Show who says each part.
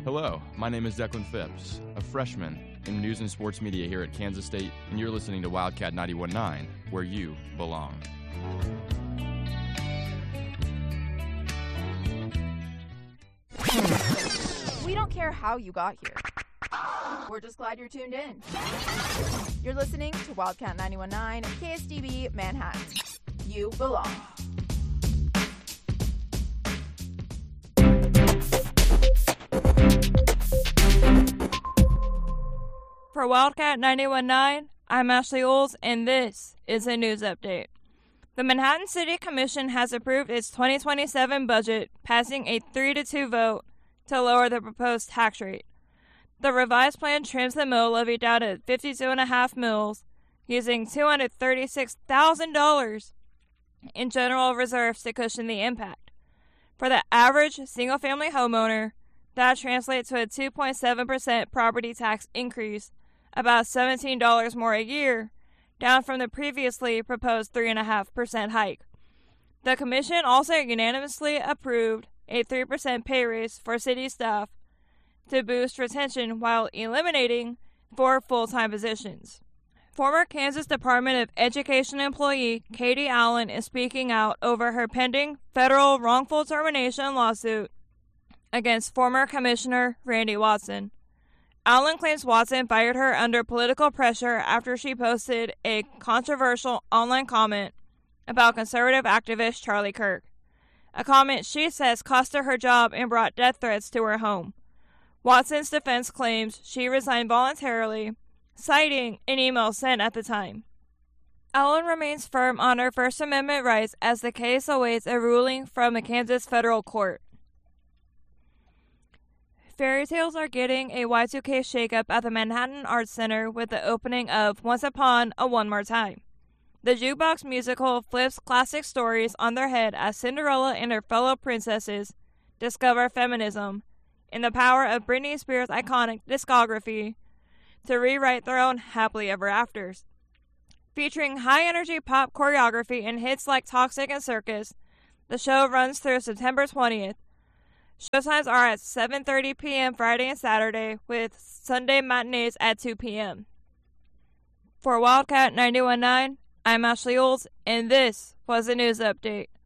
Speaker 1: Hello, my name is Declan Phipps, a freshman in news and sports media here at Kansas State, and you're listening to Wildcat 91.9, where you belong.
Speaker 2: We don't care how you got here. We're just glad you're tuned in. You're listening to Wildcat 91.9 KSDB Manhattan. You belong.
Speaker 3: For Wildcat 91.9, I'm Ashley Olds, and this is a news update. The Manhattan City Commission has approved its 2027 budget, passing a 3-2 vote to lower the proposed tax rate. The revised plan trims the mill levy down to 52.5 mills, using $236,000 in general reserves to cushion the impact. For the average single-family homeowner, that translates to a 2.7% property tax increase, about $17 more a year, down from the previously proposed 3.5% hike. The commission also unanimously approved a 3% pay raise for city staff to boost retention while eliminating 4 full-time positions. Former Kansas Department of Education employee Katie Allen is speaking out over her pending federal wrongful termination lawsuit against former Commissioner Randy Watson. Allen claims Watson fired her under political pressure after she posted a controversial online comment about conservative activist Charlie Kirk, a comment she says cost her her job and brought death threats to her home. Watson's defense claims she resigned voluntarily, citing an email sent at the time. Allen remains firm on her First Amendment rights as the case awaits a ruling from a Kansas federal court. Fairy tales are getting a Y2K shakeup at the Manhattan Arts Center with the opening of Once Upon a One More Time. The jukebox musical flips classic stories on their head as Cinderella and her fellow princesses discover feminism and the power of Britney Spears' iconic discography to rewrite their own happily ever afters. Featuring high-energy pop choreography and hits like Toxic and Circus, the show runs through September 20th. Showtimes are at 7:30 p.m. Friday and Saturday, with Sunday matinees at 2 p.m. For Wildcat 91.9, I'm Ashley Olds, and this was a news update.